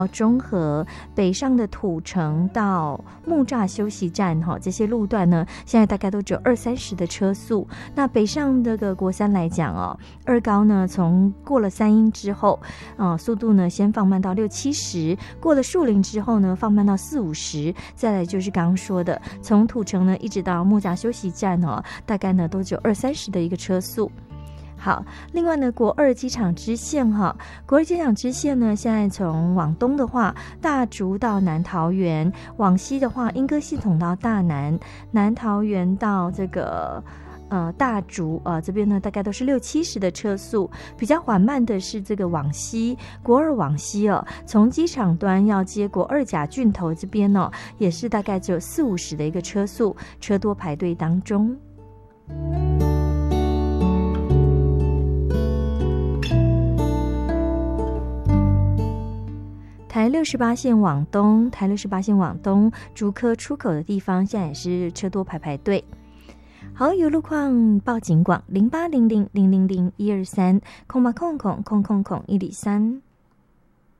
中和北上的土城到木栅休息站这些路段呢，现在大概都只有20-30的车速。那北上这个国三来讲二高呢，从过了三鶯之后速度呢先放慢到60-70，过了树林之后呢放慢到40-50，再来就是刚刚说的从土城呢一直到木栅休息站大概呢都只有20-30的一个车速。好，另外呢，国二机场支线国二机场支线呢，现在从往东的话，大竹到南桃园；往西的话，莺歌系统到大南，南桃园到这个大竹这边呢，大概都是60-70的车速。比较缓慢的是这个往西，国二往西从机场端要接国二甲郡头这边也是大概只有40-50的一个车速，车多排队当中。台68线往东，竹科出口的地方，现在也是车多排队。好，有路况报警广0800000123，0800000103。